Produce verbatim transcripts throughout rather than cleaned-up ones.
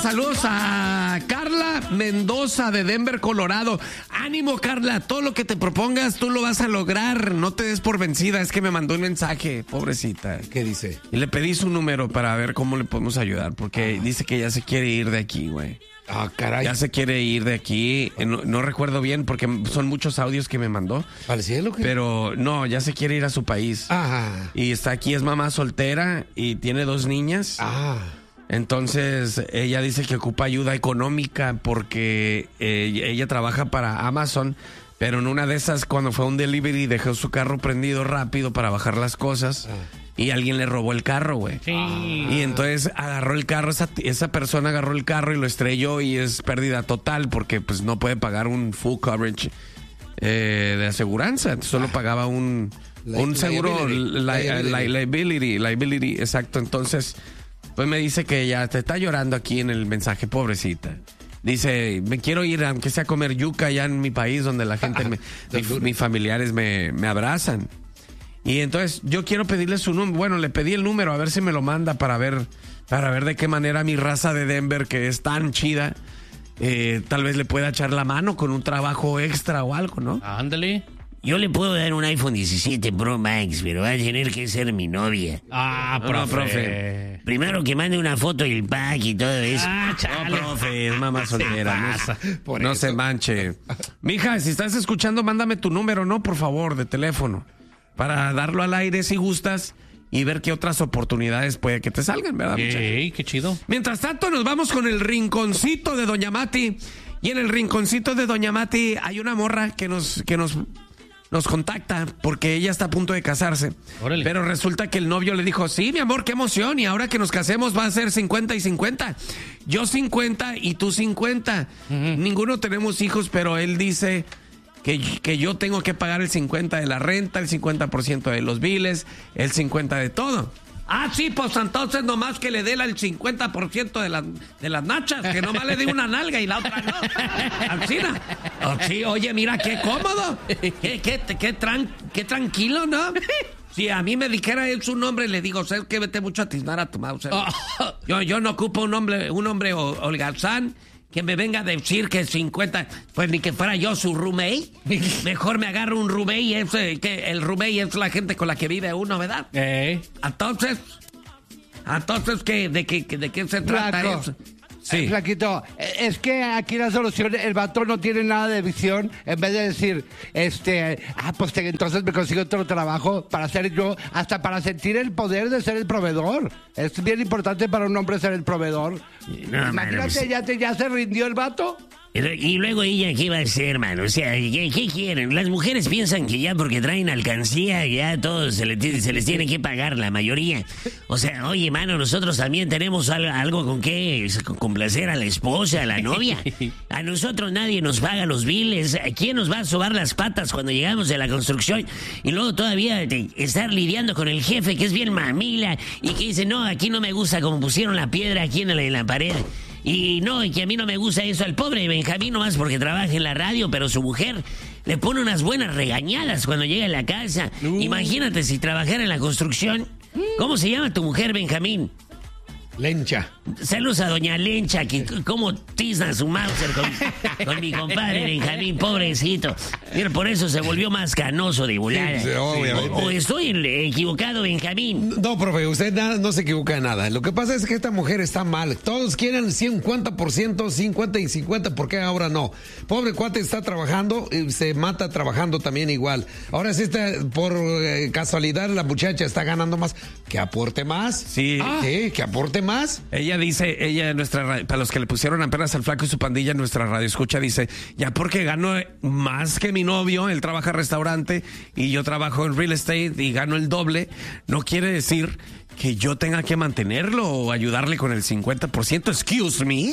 saludos a Carla Mendoza de Denver, Colorado. Ánimo, Carla, todo lo que te propongas tú lo vas a lograr. No te des por vencida. Es que me mandó un mensaje, pobrecita. ¿Qué dice? Y le pedí su número para ver cómo le podemos ayudar, porque dice que ya se quiere ir de aquí, güey. Ah, caray. Ya se quiere ir de aquí. No, no recuerdo bien porque son muchos audios que me mandó. ¿Al cielo qué? Pero no, ya se quiere ir a su país. Ah. Y está aquí, es mamá soltera y tiene dos niñas. Ah. Entonces ella dice que ocupa ayuda económica porque eh, ella trabaja para Amazon, pero en una de esas cuando fue a un delivery dejó su carro prendido rápido para bajar las cosas. Ah. Y alguien le robó el carro, güey. Sí. Y entonces agarró el carro, esa, esa persona agarró el carro y lo estrelló y es pérdida total porque pues no puede pagar un full coverage eh, de aseguranza. Solo pagaba un, La, un seguro liability. li, li, liability, liability, exacto. Entonces, pues me dice que ya te está llorando aquí en el mensaje, pobrecita. Dice, me quiero ir, aunque sea a comer yuca allá en mi país donde la gente, me, mi, mis familiares me, me abrazan. Y entonces yo quiero pedirle su número. Bueno, le pedí el número a ver si me lo manda para ver, para ver de qué manera mi raza de Denver, que es tan chida, eh, tal vez le pueda echar la mano con un trabajo extra o algo, ¿no? Ándale. Yo le puedo dar un iPhone diecisiete Pro Max, pero va a tener que ser mi novia. Ah, No, profe. no, profe. Primero que mande una foto del pack y todo eso. Ah, chale. No, profe, es mamá soltera. No, pasa. Por no eso. se manche. Mija, si estás escuchando, mándame tu número, ¿no? Por favor, de teléfono. Para darlo al aire si gustas y ver qué otras oportunidades puede que te salgan, ¿verdad, muchacha? Ey, qué chido. Mientras tanto, nos vamos con el rinconcito de Doña Mati. Y en el rinconcito de Doña Mati hay una morra que nos, que nos, nos contacta porque ella está a punto de casarse. Órale. Pero resulta que el novio le dijo, sí, mi amor, qué emoción. Y ahora que nos casemos va a ser cincuenta y cincuenta. Yo cincuenta y tú cincuenta. Uh-huh. Ninguno tenemos hijos, pero él dice... Que, que yo tengo que pagar el cincuenta de la renta, el cincuenta por ciento de los biles, el cincuenta de todo. Ah, sí, pues entonces nomás que le dé el cincuenta por ciento de, la, de las nachas, que nomás le dé una nalga y la otra no. Alcina. Oh, sí, oye, mira, qué cómodo. Qué, qué, qué, tran, qué tranquilo, ¿no? Si a mí me dijera él su nombre, le digo, ¿sabes qué? Vete mucho a tiznar a tu mouse. Yo, yo no ocupo un hombre, un hombre holgazán que me venga a decir que cincuenta, pues ni que fuera yo su roommate. Mejor me agarro un roommate y es, eh, que el roommate es la gente con la que vive uno, ¿verdad? Eh. Entonces, entonces, ¿qué, de, qué, ¿de qué se trata Flaco. eso? Sí. Eh, Flaquito, es que aquí la solución, el vato no tiene nada de visión. En vez de decir, este, ah, pues te, entonces me consigo otro trabajo para ser yo, hasta para sentir el poder de ser el proveedor. Es bien importante para un hombre ser el proveedor. No, Imagínate, mano, pues- ya, te, ya se rindió el vato. Y luego ella, ¿qué va a hacer, mano? O sea, ¿qué, qué quieren? Las mujeres piensan que ya porque traen alcancía, ya todos se, le, se les tiene que pagar, la mayoría. O sea, oye, mano, nosotros también tenemos algo, algo con qué complacer a la esposa, a la novia. A nosotros nadie nos paga los biles. ¿Quién nos va a sobar las patas cuando llegamos de la construcción? Y luego todavía de estar lidiando con el jefe, que es bien mamila, y que dice, no, aquí no me gusta como pusieron la piedra aquí en la, en la pared. Y no, y que a mí no me gusta eso. Al pobre Benjamín nomás porque trabaja en la radio, pero su mujer le pone unas buenas regañadas cuando llega a la casa. Uh. Imagínate si trabajara en la construcción. ¿Cómo se llama tu mujer, Benjamín? Lencha. Saludos a doña Lencha, que cómo tizna su Mauser con, con mi compadre Benjamín, pobrecito. Mira, por eso se volvió más canoso de volada. Sí, obviamente. O, o estoy equivocado, Benjamín. No, profe, usted nada, no se equivoca en nada. Lo que pasa es que esta mujer está mal. Todos quieren cincuenta por ciento, cincuenta y cincuenta, ¿por qué ahora no? Pobre cuate está trabajando y se mata trabajando también igual. Ahora sí está, por eh, casualidad la muchacha está ganando más. Que aporte más. Sí. Ah, sí, que aporte más. Ella dice, ella, nuestra, para los que le pusieron apenas al flaco y su pandilla en nuestra radio escucha, dice, ya porque gano más que mi novio, él trabaja en restaurante y yo trabajo en real estate y gano el doble, no quiere decir que yo tenga que mantenerlo o ayudarle con el cincuenta por ciento. Excuse me.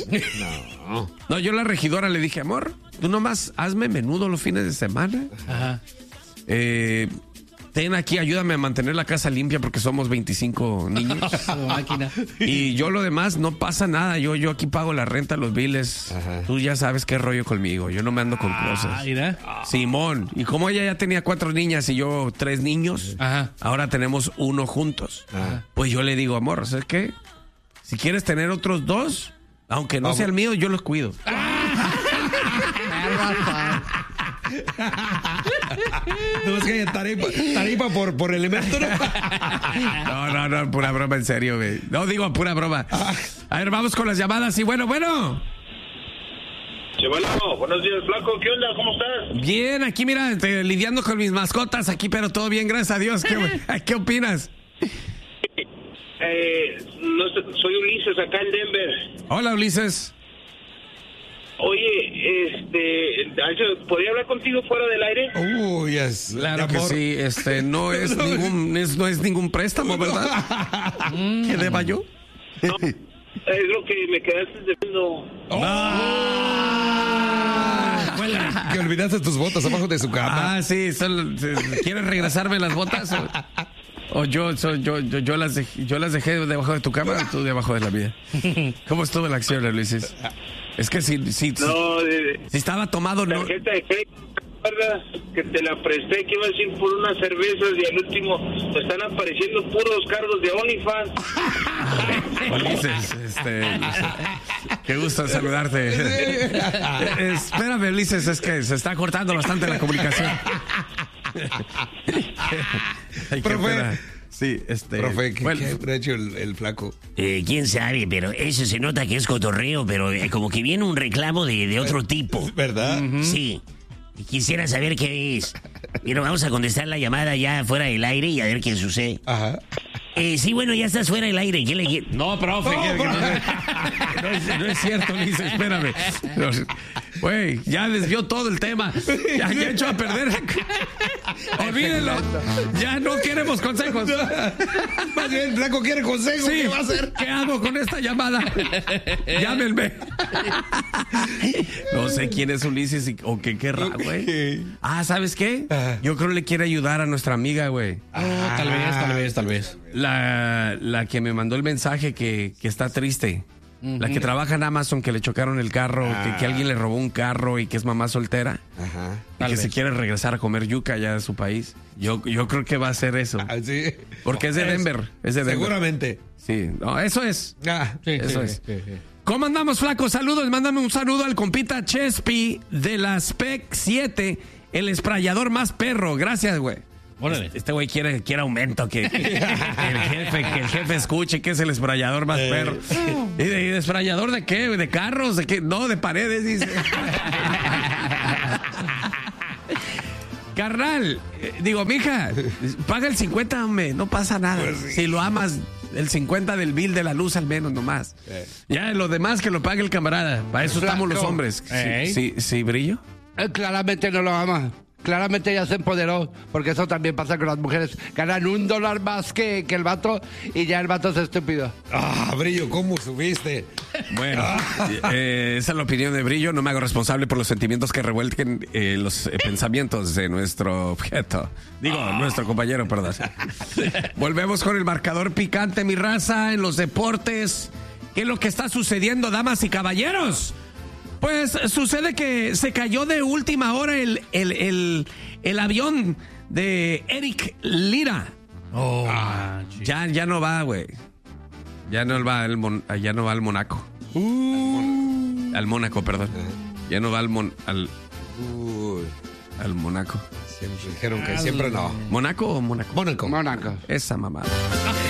No. No, yo a la regidora le dije, amor, tú nomás hazme menudo los fines de semana. Ajá. Eh... Ten aquí, ayúdame a mantener la casa limpia porque somos veinticinco niños. Máquina. Y yo lo demás, no pasa nada. Yo, yo aquí pago la renta, los biles. Ajá. Tú ya sabes qué rollo conmigo. Yo no me ando con cosas. Ah, mira. Simón. Y como ella ya tenía cuatro niñas y yo tres niños, Ajá. ahora tenemos uno juntos. Ajá. Pues yo le digo, amor, ¿sabes qué? Si quieres tener otros dos, Aunque no sea el mío, yo los cuido. No es que haya tarifa, tarifa por, por elemento, ¿no? No, no, no, pura broma, en serio, güey. No digo pura broma. A ver, vamos con las llamadas y bueno, bueno. Chevalo, buenos días, flaco. ¿Qué onda? ¿Cómo estás? Bien, aquí mira, te, lidiando con mis mascotas aquí, pero todo bien, gracias a Dios. ¿Qué, ¿qué opinas? Eh, no sé, soy Ulises, acá en Denver. Hola, Ulises. Oye, este, ¿podría hablar contigo fuera del aire? Uy, es Claro que sí, este, no es ningún, es, no es ningún préstamo, ¿verdad? ¿Qué deba yo? No, es lo que me quedaste debiendo. Ah, que olvidaste tus botas abajo de su cama. Ah, sí, solo, ¿quieres regresarme las botas? O, o yo, so, yo, yo, yo, las dejé, yo las dejé debajo de tu cama o tú debajo de la mía. ¿Cómo estuvo la acción, Ulises? Es que si, si, no, de, si estaba tomado, no. Tarjeta de crédito, ¿verdad? Que te la presté, que iba a ir por unas cervezas y al último te están apareciendo puros cargos de OnlyFans. Ulises, este, qué gusto saludarte. Eh, espérame, Ulises, es que se está cortando bastante la comunicación. Ay, qué Profe. pena. Sí, este. Profe, ¿qué, bueno, ¿qué habrá hecho el, el flaco? Eh, quién sabe, pero eso se nota que es cotorreo, pero eh, como que viene un reclamo de, de otro tipo. ¿Verdad? Sí. Y quisiera saber qué es. Pero vamos a contestar la llamada ya fuera del aire y a ver qué sucede. Ajá. Eh, sí, bueno, ya estás fuera del aire. ¿Qué le qui- No, profe, que- que no, no es, no es cierto, Ulises, espérame. Güey, ya desvió todo el tema. Ya, ya echó a perder. Olvídenlo. Ya no queremos consejos. Más bien, el flaco quiere consejo. Sí, ¿Qué va a hacer? ¿qué hago con esta llamada? Llámenme. No sé quién es Ulises y- o qué querrá, güey. Ah, ¿sabes qué? Yo creo que le quiere ayudar a nuestra amiga, güey. Ah, tal vez, tal vez, tal vez. La, la que me mandó el mensaje que, que está triste. La que trabaja en Amazon, que le chocaron el carro, que, que alguien le robó un carro y que es mamá soltera. Ajá. Y Tal que vez. se quiere regresar a comer yuca allá de su país. Yo, yo creo que va a ser eso. Ah, sí. Porque es de Denver. Es de Denver. Seguramente. Sí, no, eso es. Ah, Sí, Eso sí, es. sí, sí. ¿Cómo andamos, flaco? Saludos, mándame un saludo al compita Chespi de la Spec siete, el esprayador más perro. Gracias, güey. Órale. Este güey quiere, quiere aumento, que, que el jefe, que el jefe escuche que es el esprayador más perro. ¿Y de, y de esprayador de qué? ¿De carros? ¿De qué? No, de paredes, dice. Carnal, eh, digo, mija, paga el cincuenta, hombre, no pasa nada. Si lo amas, el cincuenta del bill de la luz al menos nomás. Ya, lo demás que lo pague el camarada. Para eso estamos los hombres. Ey. Sí, sí, sí, brillo. Él claramente no lo ama. Claramente ya se empoderó, porque eso también pasa con las mujeres. Ganan un dólar más que, que el vato y ya el vato es estúpido. Ah, Brillo, ¿cómo subiste? Bueno, eh, esa es la opinión de Brillo. No me hago responsable por los sentimientos que revuelquen eh, los eh, pensamientos de nuestro objeto. Digo, nuestro compañero, perdón. Volvemos con el marcador picante, mi raza, en los deportes. ¿Qué es lo que está sucediendo, damas y caballeros? Pues sucede que se cayó de última hora el, el, el, el avión de Eric Lira. Oh, Ah, manches. ya, ya no va, güey. Ya no va al Mon- ya no va al Monaco. Al Mónaco, perdón. Ya no va al Mon- al, Uy, al Monaco. siempre dijeron que siempre no. ¿Monaco o Mónaco? Mónaco. Mónaco. Esa mamada.